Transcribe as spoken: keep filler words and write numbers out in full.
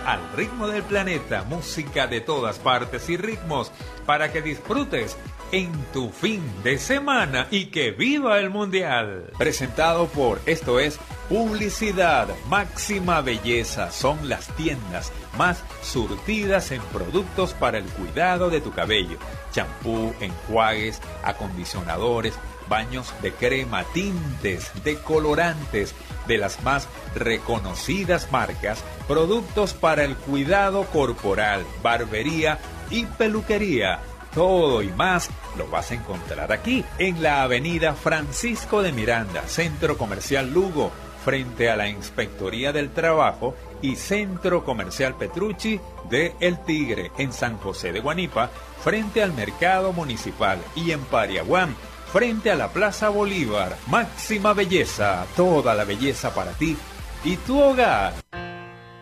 al ritmo del planeta, música de todas partes y ritmos para que disfrutes en tu fin de semana y que viva el Mundial. Presentado por Esto es Publicidad. Máxima Belleza son las tiendas más surtidas en productos para el cuidado de tu cabello. Champú, enjuagues, acondicionadores, baños de crema, tintes, decolorantes de las más reconocidas marcas, productos para el cuidado corporal, barbería y peluquería. Todo y más lo vas a encontrar aquí, en la avenida Francisco de Miranda, Centro Comercial Lugo, frente a la Inspectoría del Trabajo, y Centro Comercial Petrucci de El Tigre, en San José de Guanipa, frente al Mercado Municipal, y en Pariaguán, frente a la Plaza Bolívar. Máxima Belleza, toda la belleza para ti y tu hogar.